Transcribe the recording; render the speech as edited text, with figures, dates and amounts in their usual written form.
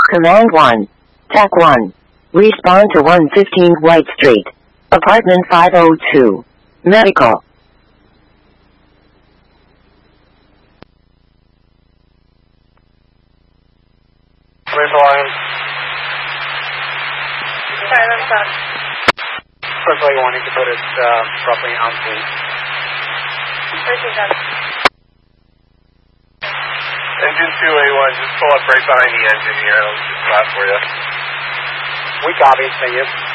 Command 1. TAC 1. Respond to 115 White Street. Apartment 502. Medical. Where's the line? Sorry, that's done. First of all, you wanted to put it roughly on scene. Where's he done? Engine 2A1, just pull up right behind the engine here. It'll just flat for you. We copy. Thank you.